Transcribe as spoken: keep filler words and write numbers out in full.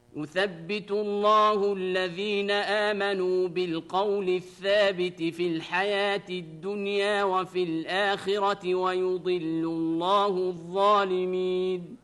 يثبت الله الذين آمنوا بالقول الثابت في الحياة الدنيا وفي الآخرة ويضل الله الظالمين.